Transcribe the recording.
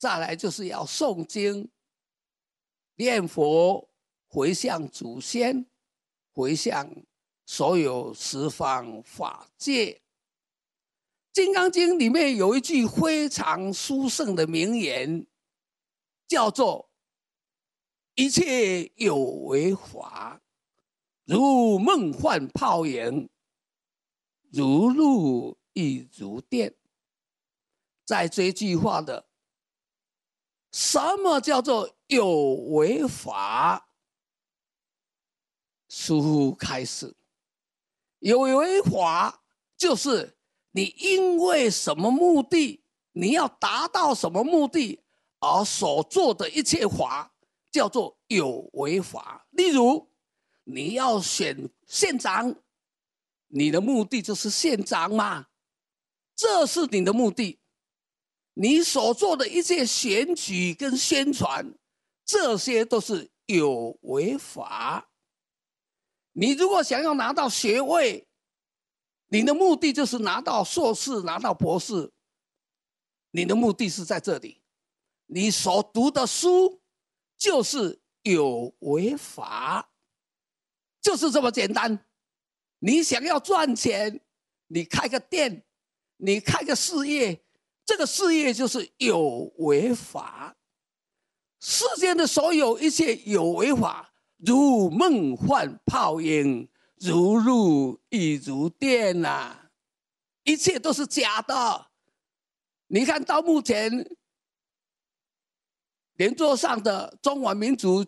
再来就是要诵经、念佛、回向祖先、回向所有十方法界。《金刚经》里面有一句非常殊胜的名言，叫做“一切有为法，如梦幻泡影，如露亦如电”。在这句话的什么叫做有为法？师父开始，有为法就是你因为什么目的，你要达到什么目的而所做的一切法，叫做有为法。例如，你要选县长，你的目的就是县长嘛，这是你的目的。你所做的一切选举跟宣传，这些都是有为法。你如果想要拿到学位，你的目的就是拿到硕士、拿到博士，你的目的是在这里。你所读的书就是有为法，就是这么简单。你想要赚钱，你开个店，你开个事业，这个事业就是有为法。世间的所有一切有为法，如梦幻泡影，如露亦如电啊，一切都是假的。你看到目前莲座上的中华民族